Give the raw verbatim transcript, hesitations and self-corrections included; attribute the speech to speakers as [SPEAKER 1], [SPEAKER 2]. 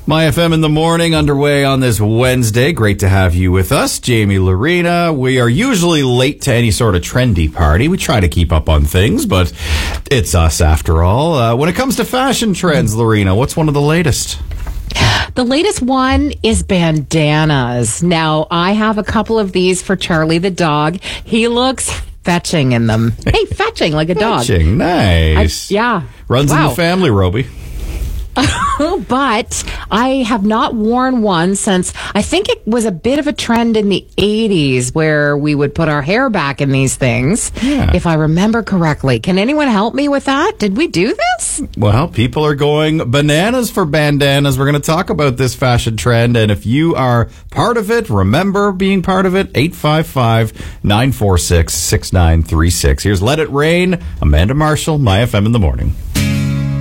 [SPEAKER 1] My F M in the morning underway on this Wednesday. Great to have you with us, Jamie Lorena. We are usually late to any sort of trendy party. We try to keep up on things, but it's us after all. Uh, when it comes to fashion trends, Lorena, what's one of the latest?
[SPEAKER 2] The latest one is bandanas. Now, I have a couple of these for Charlie the dog. He looks fetching in them. Hey, fetching like a dog.
[SPEAKER 1] Fetching, nice.
[SPEAKER 2] I, yeah.
[SPEAKER 1] Runs
[SPEAKER 2] wow.
[SPEAKER 1] in the family, Roby.
[SPEAKER 2] But I have not worn one since I think it was a bit of a trend in the eighties where we would put our hair back in these things,
[SPEAKER 1] Yeah.
[SPEAKER 2] if I remember correctly. Can anyone help me with that? Did we do this?
[SPEAKER 1] Well, people are going bananas for bandanas. We're going to talk about this fashion trend, and if you are part of it, remember being part of it, eight five five, nine four six, six nine three six. Here's Let It Rain, Amanda Marshall, My F M in the morning.